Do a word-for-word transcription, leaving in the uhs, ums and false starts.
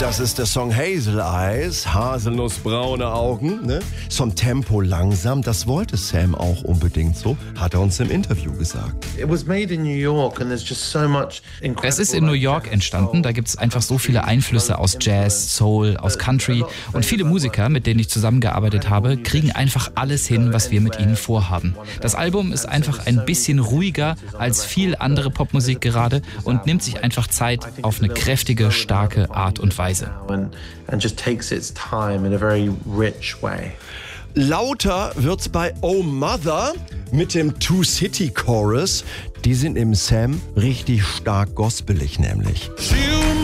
Das ist der Song Hazel Eyes, haselnussbraune Augen, ne? Zum Tempo langsam, das wollte Sam auch unbedingt so, hat er uns im Interview gesagt. Es ist in New York entstanden, da gibt es einfach so viele Einflüsse aus Jazz, Soul, aus Country und viele Musiker, mit denen ich zusammengearbeitet habe, kriegen einfach alles hin, was wir mit ihnen vorhaben. Das Album ist einfach ein bisschen ruhiger als viel andere Popmusik gerade und nimmt sich einfach Zeit auf eine kräftige, starke Art und Weise. Lauter wird's bei Oh Mother mit dem Two City Chorus. Die sind im Sam richtig stark gospelig nämlich.